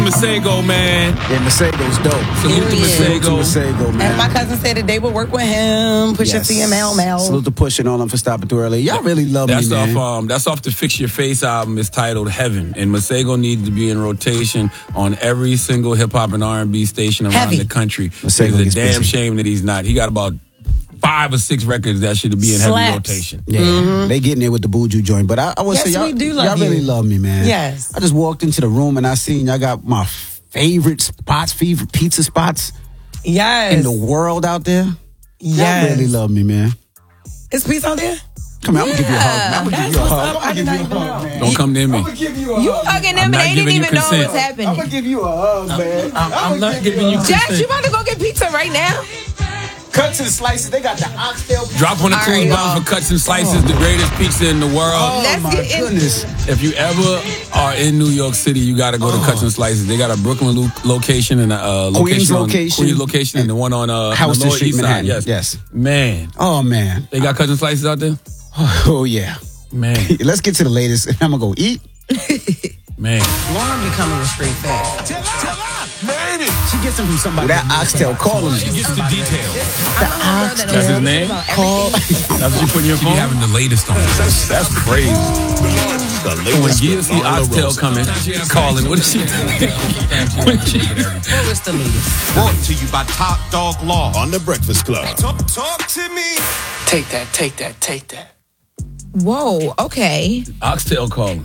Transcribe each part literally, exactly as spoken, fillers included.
Masego, man. Yeah, Masego's dope. Salute to Salute to Masego. Masego, man. And my cousin said that they would work with him, push Yes. a C M L Mel. Salute to Push and all them for stopping through early. Y'all really love That's me, man. off. Um, that's off the Fix Your Face album. It's titled Heaven, and Masego needs to be in rotation on every single hip hop and R and B station around Heavy. the country. Masego It's gets a damn busy. shame that he's not. He got about five or six records that should be in heavy Slaps. rotation. Yeah, they getting there with the Buju joint, but I, I would Yes, say y'all, we do love y'all really you. love me, man. Yes. I just walked into the room and I seen y'all got my favorite spots, favorite pizza spots Yes. in the world out there. Yes. Y'all really love me, man. Is peace on there? Come here, I'm gonna give you a hug. man. I'm gonna That's give you a what's hug. up. I'm I gonna did give not you a even hug, know. man. Don't come near me. I'm gonna give you a You hug. hugging I'm them and not they didn't giving you even know consent. what's happening. I'm gonna give you a hug, man. I'm, I'm not give giving you a hug. Jax, you about to go get pizza right now? Cuts and slices. They got the oxtail. Drop on the All Coons right, Bomb y'all. for Cuts and Slices, the greatest pizza in the world. Oh Let's my get in- goodness. If you ever are in New York City, you got to go to Cuts and Slices. They got a Brooklyn lo- location and a uh, location Queens on, location. Queens location, and the one on uh, Houston the Lower Street, East Side. Manhattan. Yes, Yes. Man, Oh man. they got Cuts and Slices out there. Oh yeah. Man, Let's get to the latest. I'm gonna go eat. man. Lauren becoming a straight fat. She gets them from somebody. That oxtail calling me. Gets the details. That's his name? Call. That's what you put in your phone. Having the latest on it. That's, that's crazy. When Gia see Oxtail coming, calling. What is she doing? When she- What's the latest? Brought to you by Top Dog Law on The Breakfast Club. Talk, talk to me. Take that, take that, take that. Whoa, okay. Oxtail calling.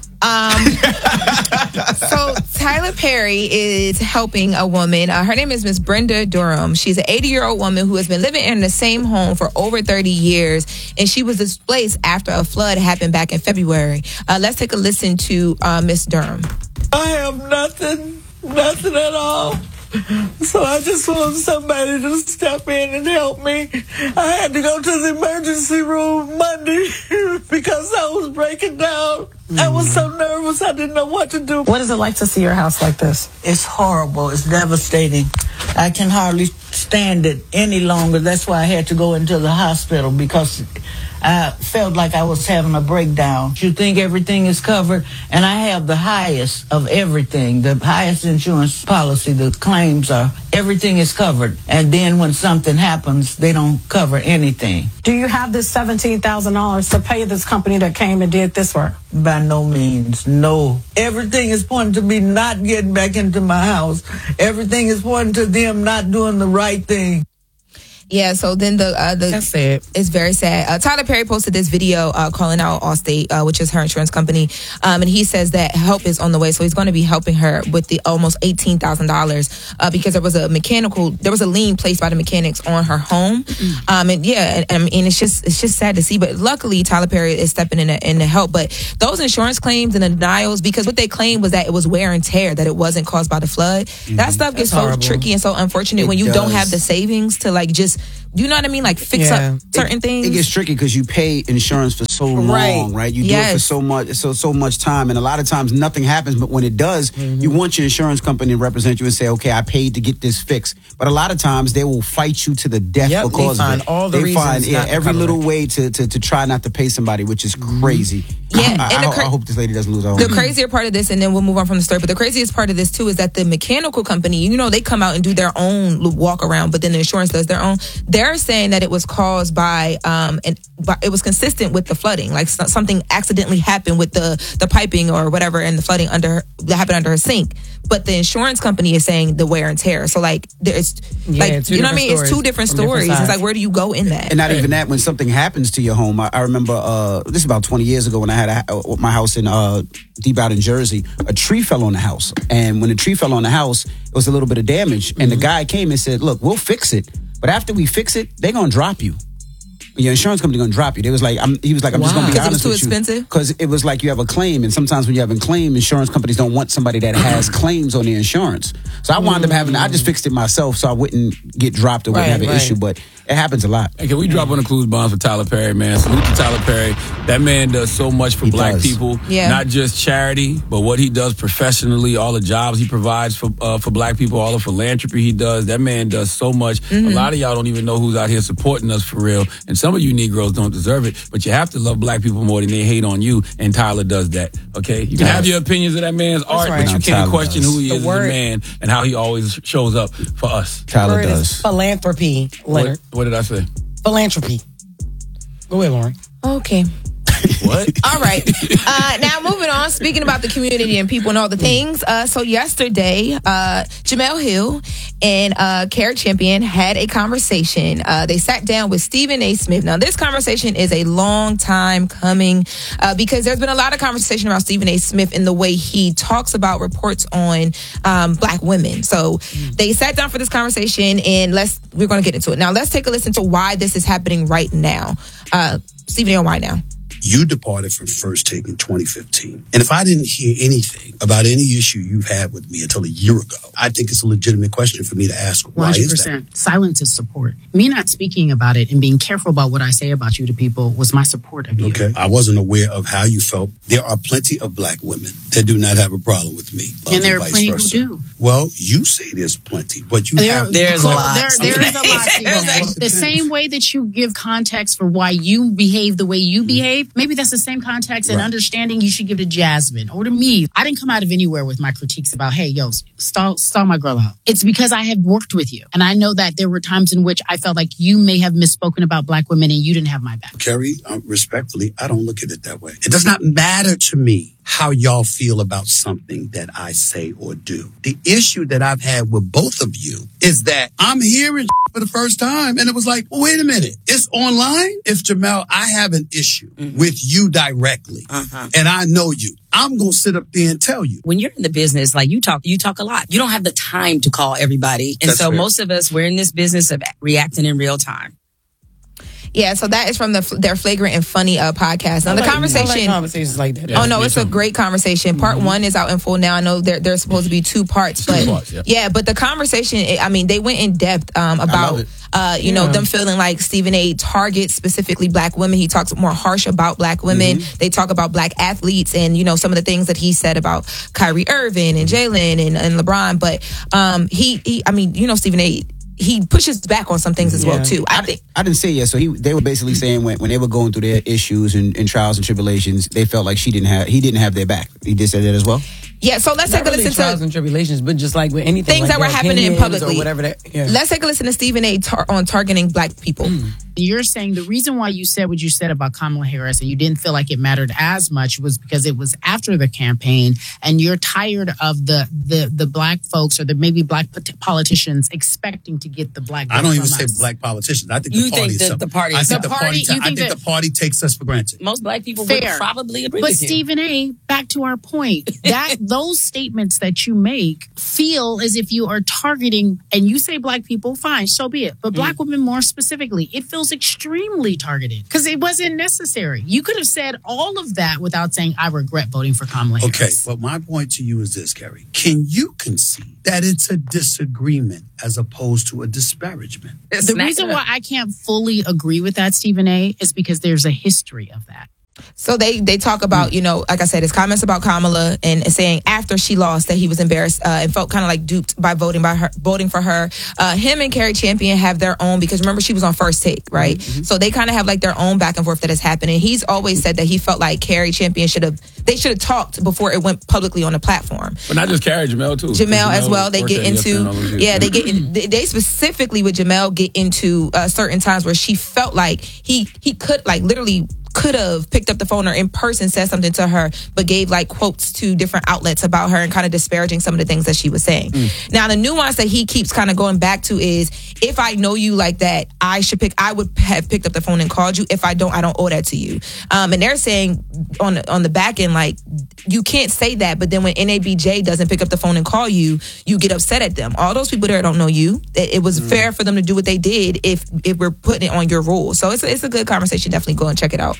So Tyler Perry is helping a woman. Uh, her name is Miss Brenda Durham. She's an eighty-year-old woman who has been living in the same home for over thirty years, and she was displaced after a flood happened back in February. Uh, let's take a listen to uh, Miss Durham. I have nothing, nothing at all. So I just want somebody to step in and help me. I had to go to the emergency room Monday because I was breaking down. I was so nervous, I didn't know what to do. What is it like to see your house like this? It's horrible. It's devastating. I can hardly stand it any longer. That's why I had to go into the hospital because I felt like I was having a breakdown. You think everything is covered, and I have the highest of everything, the highest insurance policy. The claims are, everything is covered. And then when something happens, they don't cover anything. Do you have this seventeen thousand dollars to pay this company that came and did this work? By no means, no. Everything is pointing to me not getting back into my house. Everything is pointing to them not doing the right thing. Yeah, so then the uh, the That's sad. It's very sad. Uh, Tyler Perry posted this video uh, calling out Allstate, uh, which is her insurance company, um, and he says that help is on the way. So he's going to be helping her with the almost eighteen thousand dollars uh, because there was a mechanical, there was a lien placed by the mechanics on her home, um, and yeah, and, and, and it's just it's just sad to see. But luckily, Tyler Perry is stepping in to, in to help. But those insurance claims and the denials, because what they claimed was that it was wear and tear, that it wasn't caused by the flood. That stuff gets so horrible. tricky and so unfortunate It when you don't does. have the savings to like just. You know what I mean? Like fix Yeah. up certain things. It gets tricky because you pay insurance for so long, Right. right? You do it Yes. for so much, so so much time, and a lot of times nothing happens. But when it does, Mm-hmm. you want your insurance company to represent you and say, "Okay, I paid to get this fixed." But a lot of times they will fight you to the death Yep, they because find of it. all the they reasons find yeah, not to every cover little it. way to, to to try not to pay somebody, which is crazy. Yeah, I, I, and the I, cra- I hope this lady doesn't lose her home. The crazier part of this, and then we'll move on from the story, but the craziest part of this too is that the mechanical company, you know, they come out and do their own walk around, but then the insurance does their own. They're saying that it was caused by, um, and by, it was consistent with the flooding, like so- something accidentally happened with the the piping or whatever, and the flooding under that happened under her sink. But the insurance company is saying the wear and tear. So like, there's Yeah, like, two you know what I different mean? It's two stories different from different stories. It's sides. like, where do you go in that? And not even that, when something happens to your home, I, I remember uh, this is about twenty years ago when I had a, uh, my house in uh, deep out in Jersey. A tree fell on the house, and when the tree fell on the house, it was a little bit of damage. And the guy came and said, "Look, we'll fix it, but after we fix it, they're gonna drop you. Your insurance company gonna drop you." They was like, I'm, he was like, "I'm just gonna be Wow. 'Cause it was honest too with you, expensive? because it was like you have a claim, and sometimes when you have a claim, insurance companies don't want somebody that has claims on the insurance. So I wound up having, I just fixed it myself, so I wouldn't get dropped or wouldn't Right, have an right. issue, but." It happens a lot. Hey, can we drop on the clues bombs for Tyler Perry, man? Salute to Tyler Perry. That man does so much for He black does. people. Yeah. Not just charity, but what he does professionally, all the jobs he provides for uh, for black people, all the philanthropy he does. That man does so much. Mm-hmm. A lot of y'all don't even know who's out here supporting us for real. And some of you Negroes don't deserve it, but you have to love black people more than they hate on you. And Tyler does that, okay? You can Yes. have your opinions of that man's art, right. but you No, can't Tyler question does. who he The is as a word- man and how he always shows up for us. Tyler Word is does. philanthropy, Leonard. What, what did I say? Philanthropy. Go ahead, Lauren. Okay. What? All right. Uh, now moving on, speaking about the community and people and all the things. Uh, so yesterday, uh, Jamel Hill and uh, Kara Champion had a conversation. Uh, they sat down with Stephen A. Smith. Now, this conversation is a long time coming uh, because there's been a lot of conversation about Stephen A. Smith in the way he talks about reports on um, black women. So they sat down for this conversation, and let's we're going to get into it. Now, let's take a listen to why this is happening right now. Uh, Stephen A. why now? You departed from First Take in twenty fifteen. And if I didn't hear anything about any issue you've had with me until a year ago, I think it's a legitimate question for me to ask. Why is that? one hundred percent. Silence is support. Me not speaking about it and being careful about what I say about you to people was my support of you. Okay. I wasn't aware of how you felt. There are plenty of black women that do not have a problem with me. And there are vice plenty versa. who do. Well, you say there's plenty, but you There, have there's a lot. There, there is a lot. Stephen. The same way that you give context for why you behave the way you behave, maybe that's the same context and Right. understanding you should give to Jasmine or to me. I didn't come out of anywhere with my critiques about, hey, yo, stall, stall my girl out. It's because I have worked with you. And I know that there were times in which I felt like you may have misspoken about black women and you didn't have my back. Kerry, um, respectfully, I don't look at it that way. It does not matter to me how y'all feel about something that I say or do. The issue that I've had with both of you is that I'm hearing for the first time, and it was like, well, wait a minute, it's online? If Jamel, I have an issue mm-hmm. with you directly, uh-huh. and I know you, I'm going to sit up there and tell you. When you're in the business, like you talk, you talk a lot. You don't have the time to call everybody. And That's so fair. most of us, we're in this business of reacting in real time. Yeah, so that is from the their Flagrant and Funny uh, podcast. Now, the I like- conversation... I like conversations like that. oh, no, me it's too. a great conversation. Part one is out in full now. I know there, there's supposed to be two parts. But Two parts, yeah. yeah, but the conversation, it- I mean, they went in depth um, about, it. uh, you know, them feeling like Stephen A. targets specifically black women. He talks more harsh about black women. Mm-hmm. They talk about black athletes and, you know, some of the things that he said about Kyrie Irving and Jalen and, and LeBron. But um, he, he, I mean, you know, Stephen A., he pushes back on some things as well, Yeah. too. I think... I didn't say it yet. So he, they were basically saying when, when they were going through their issues and, and trials and tribulations, they felt like she didn't have, he didn't have their back. He did say that as well. Yeah, so let's Not take a really listen trials to... and tribulations, but just like with anything Things like that were happening opinions publicly. or whatever that. Yeah. Let's take a listen to Stephen A. Tar- on targeting black people. You're saying the reason why you said what you said about Kamala Harris and you didn't feel like it mattered as much was because it was after the campaign and you're tired of the the, the black folks or the maybe black politicians expecting to get the black vote I don't even from say us. black politicians. I think You the party think is that something. the party I is think the something. party. The party- ta- I you think think the party takes us for granted. Most black people would Fair. probably agree But with you. Stephen A., back to our point, that those statements that you make feel as if you are targeting, and you say black people, fine, so be it. But black Mm. women more specifically, it feels extremely targeted because it wasn't necessary. You could have said all of that without saying, I regret voting for Kamala Okay, Harris. but my point to you is this, Kerry. Can you concede that it's a disagreement as opposed to a disparagement? The reason why I can't fully agree with that, Stephen A., is because there's a history of that. So they they talk about, you know, like I said, his comments about Kamala and saying after she lost that he was embarrassed uh, and felt kind of like duped by voting by her, voting for her. Uh, him and Kara Champion have their own, because remember she was on First Take, right? Mm-hmm. So they kind of have like their own back and forth that has happened. And he's always said that he felt like Kara Champion should have, they should have talked before it went publicly on the platform. But not just Carrie, Jamel too. Jamel as well. They worked get at E S P N and all those into, shit. yeah, they get in, they they specifically with Jamel get into uh, certain times where she felt like he he could like literally could have picked up the phone or in person said something to her, but gave like quotes to different outlets about her and kind of disparaging some of the things that she was saying. Mm. Now, the nuance that he keeps kind of going back to is, if I know you like that, I should pick, I would have picked up the phone and called you. If I don't, I don't owe that to you. Um, and they're saying on the, on the back end, like, you can't say that, but then when N A B J doesn't pick up the phone and call you, you get upset at them. All those people there don't know you. It, it was mm. fair for them to do what they did if if we're putting it on your rules. So it's a, it's a good conversation. Definitely go and check it out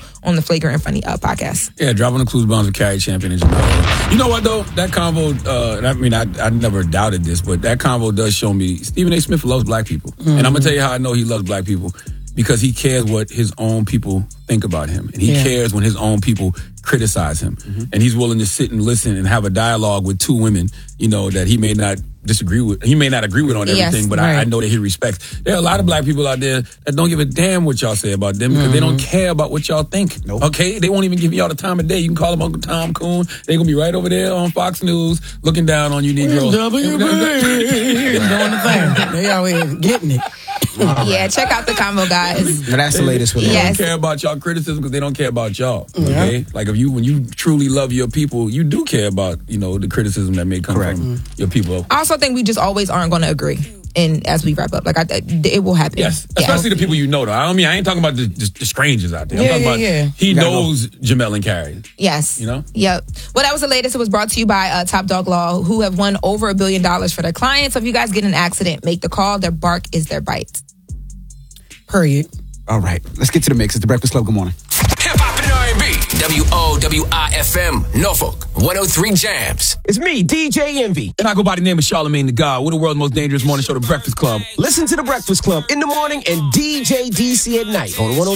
on the Flagrant and Funny uh, podcast. Yeah, dropping the clues bombs with Carrie Champion and Jamel. You know what though? That convo. Uh, I mean, I, I never doubted this, but that convo does show me Stephen A. Smith loves black people, mm-hmm. and I'm gonna tell you how I know he loves black people. Because he cares what his own people think about him. And he yeah. cares when his own people criticize him. Mm-hmm. And he's willing to sit and listen and have a dialogue with two women, you know, that he may not disagree with. He may not agree with on everything, yes, but right. I, I know that he respects. There are a lot of black people out there that don't give a damn what y'all say about them because mm-hmm. they don't care about what y'all think. Nope. Okay? They won't even give y'all the time of day. You can call them Uncle Tom Coon. They're going to be right over there on Fox News looking down on you Negroes. W B doing the thing. They out here getting it. Right. Yeah, check out the combo, guys. Now that's the latest with They yes. don't care about y'all criticism because they don't care about y'all. Okay, yeah. Like if you, when you truly love your people, you do care about you know the criticism that may come Correct. from mm. your people. I also think we just always aren't going to agree. And as we wrap up, like I, it will happen. Yes, especially yeah. the people you know. Though I don't mean I ain't talking about the, the, the strangers out there. I'm yeah, talking yeah, about yeah. he knows go. Jamel and Carrie. Yes, you know. Yep. Well, that was the latest. It was brought to you by uh, Top Dog Law, who have won over a billion dollars for their clients. So if you guys get in an accident, make the call. Their bark is their bite. Period. All right, let's get to the mix. It's the Breakfast Club. Good morning. Hip hop and R and B. W O W I F M, Norfolk, one oh three Jams. It's me, D J Envy. And I go by the name of Charlamagne the God. We're the world's most dangerous morning show, The Breakfast Club. Listen to The Breakfast Club in the morning and D J D C at night on one oh